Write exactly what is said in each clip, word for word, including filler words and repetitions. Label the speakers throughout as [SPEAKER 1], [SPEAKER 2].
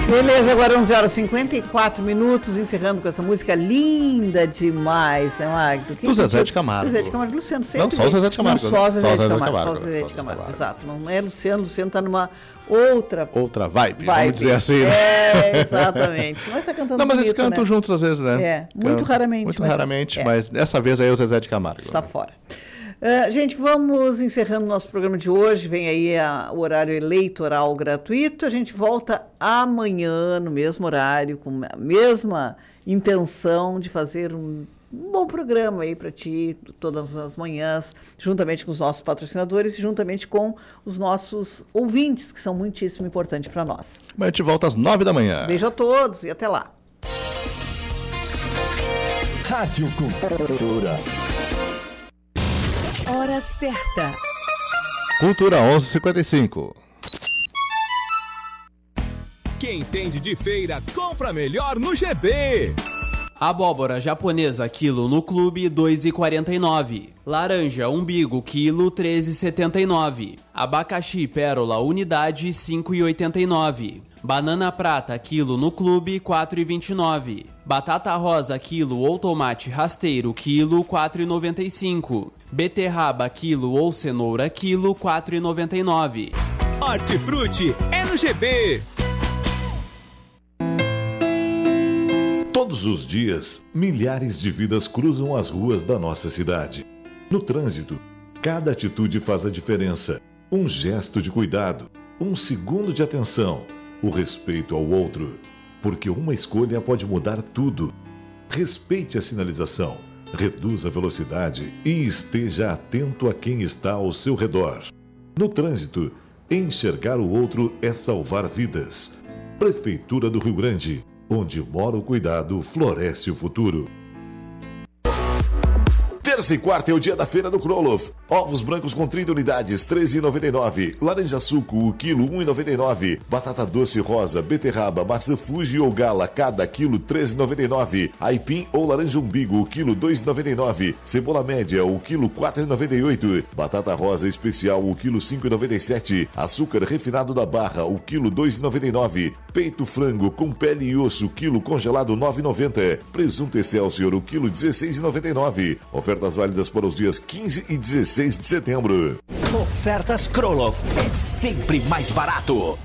[SPEAKER 1] Beleza, agora onze horas e cinquenta e quatro minutos, encerrando com essa música linda demais, né, Magdo?
[SPEAKER 2] Do Zezé de Camargo.
[SPEAKER 1] Zezé de Camargo, Luciano sempre.
[SPEAKER 2] Não, só o Zezé de Camargo.
[SPEAKER 1] Não, só o Zezé,
[SPEAKER 2] só
[SPEAKER 1] de,
[SPEAKER 2] Zezé
[SPEAKER 1] Camargo,
[SPEAKER 2] Camargo.
[SPEAKER 1] Só o Zezé
[SPEAKER 2] Só
[SPEAKER 1] de Camargo,
[SPEAKER 2] Camargo.
[SPEAKER 1] exato. Não é Luciano, Luciano tá numa outra...
[SPEAKER 2] Outra vibe,
[SPEAKER 1] vibe.
[SPEAKER 2] vamos dizer assim.
[SPEAKER 1] É, exatamente. Mas tá cantando
[SPEAKER 2] Não, mas
[SPEAKER 1] bonito,
[SPEAKER 2] eles cantam
[SPEAKER 1] né?
[SPEAKER 2] juntos às vezes, né?
[SPEAKER 1] É, muito
[SPEAKER 2] Cantam.
[SPEAKER 1] raramente.
[SPEAKER 2] Muito
[SPEAKER 1] mas,
[SPEAKER 2] raramente,
[SPEAKER 1] é.
[SPEAKER 2] mas dessa vez aí o Zezé de Camargo.
[SPEAKER 1] Está fora. Uh, gente, vamos encerrando o nosso programa de hoje. Vem aí a, o horário eleitoral gratuito. A gente volta amanhã, no mesmo horário, com a mesma intenção de fazer um, um bom programa aí para ti, todas as manhãs, juntamente com os nossos patrocinadores e juntamente com os nossos ouvintes, que são muitíssimo importantes para nós.
[SPEAKER 2] Mas a gente volta às nove da manhã.
[SPEAKER 1] Beijo a todos e até lá.
[SPEAKER 3] Rádio Cultura.
[SPEAKER 4] Hora certa.
[SPEAKER 2] Cultura onze e cinquenta e cinco.
[SPEAKER 5] Quem entende de feira, compra melhor no G B.
[SPEAKER 6] Abóbora japonesa quilo no clube dois reais e quarenta e nove centavos. Laranja umbigo quilo treze reais e setenta e nove centavos. Abacaxi pérola unidade cinco reais e oitenta e nove centavos. Banana prata quilo no clube quatro reais e vinte e nove centavos. Batata rosa quilo ou tomate rasteiro quilo quatro reais e noventa e cinco centavos. Beterraba quilo ou cenoura quilo quatro reais e noventa e nove centavos.
[SPEAKER 5] Hortifruti é no G B.
[SPEAKER 7] Todos os dias, milhares de vidas cruzam as ruas da nossa cidade. No trânsito, cada atitude faz a diferença. Um gesto de cuidado, um segundo de atenção, o respeito ao outro. Porque uma escolha pode mudar tudo. Respeite a sinalização, reduza a velocidade e esteja atento a quem está ao seu redor. No trânsito, enxergar o outro é salvar vidas. Prefeitura do Rio Grande. Onde mora o cuidado, floresce o futuro. Terça e quarta é o dia da feira do Kroloff. Ovos brancos com trinta unidades, treze reais e noventa e nove centavos. Laranja suco, o quilo, um real e noventa e nove centavos. Batata doce rosa, beterraba, maçã Fuji ou gala, cada quilo, treze reais e noventa e nove centavos. Aipim ou laranja umbigo, o quilo, dois reais e noventa e nove centavos. Cebola média, o quilo, quatro reais e noventa e oito centavos. Batata rosa especial, o quilo, cinco reais e noventa e sete centavos. Açúcar refinado da Barra, o quilo, dois reais e noventa e nove centavos. Peito frango com pele e osso, quilo congelado, nove reais e noventa centavos. Presunto Excelsior, o quilo, dezesseis reais e noventa e nove centavos. Ofertas válidas para os dias quinze e dezesseis de setembro.
[SPEAKER 3] Ofertas Kroloff é sempre mais barato.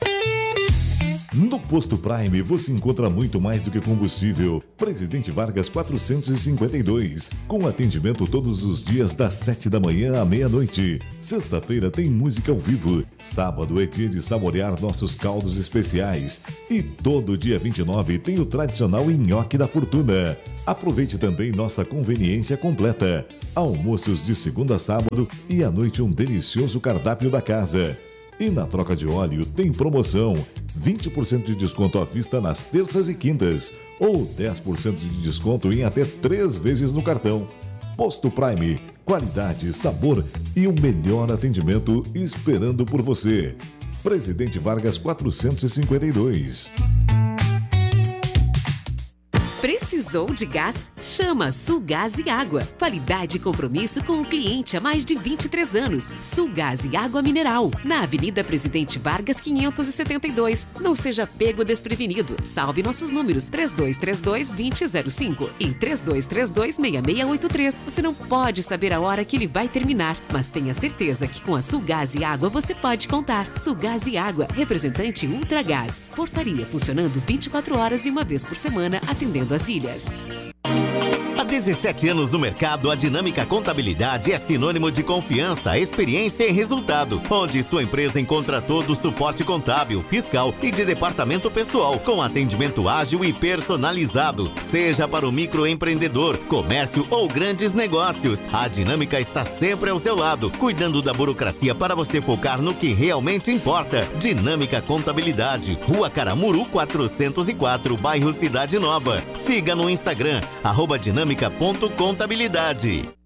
[SPEAKER 7] No Posto Prime você encontra muito mais do que combustível. Presidente Vargas quatrocentos e cinquenta e dois. Com atendimento todos os dias das sete da manhã à meia-noite. Sexta-feira tem música ao vivo. Sábado é dia de saborear nossos caldos especiais. E todo dia vinte e nove tem o tradicional nhoque da fortuna. Aproveite também nossa conveniência completa. Almoços de segunda a sábado e à noite um delicioso cardápio da casa. E na troca de óleo tem promoção, vinte por cento de desconto à vista nas terças e quintas, ou dez por cento de desconto em até três vezes no cartão. Posto Prime, qualidade, sabor e o melhor atendimento esperando por você. Presidente Vargas quatrocentos e cinquenta e dois.
[SPEAKER 4] Precisou de gás? Chama Sulgás e Água. Qualidade e compromisso com o cliente há mais de vinte e três anos. Sulgás e Água Mineral. Na Avenida Presidente Vargas quinhentos e setenta e dois. Não seja pego desprevenido. Salve nossos números três dois três dois, dois zero zero cinco e três dois três dois, seis seis oito três. Você não pode saber a hora que ele vai terminar, mas tenha certeza que com a Sulgás e Água você pode contar. Sulgás e Água, representante Ultragás. Portaria funcionando vinte e quatro horas e uma vez por semana, atendendo as ilhas.
[SPEAKER 8] Há dezessete anos no mercado, a Dinâmica Contabilidade é sinônimo de confiança, experiência e resultado, onde sua empresa encontra todo o suporte contábil, fiscal e de departamento pessoal, com atendimento ágil e personalizado, seja para o microempreendedor, comércio ou grandes negócios. A Dinâmica está sempre ao seu lado, cuidando da burocracia para você focar no que realmente importa. Dinâmica Contabilidade, Rua Caramuru quatrocentos e quatro, bairro Cidade Nova. Siga no Instagram, arroba dinâmica ponto contabilidade.